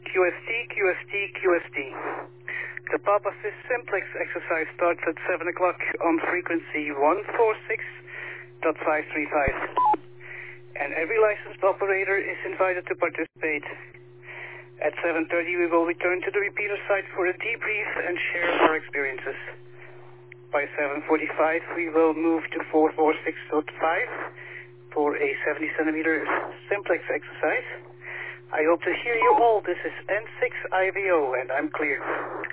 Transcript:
QST, QST, QST. The Papa Fist Simplex exercise starts at 7 o'clock on frequency 146.535. And every licensed operator is invited to participate. At 7:30 we will return to the repeater site for a debrief and share our experiences. By 7:45 we will move to 446.5 for a 70 centimeter simplex exercise. I hope to hear you all. This is N6IVO and I'm clear.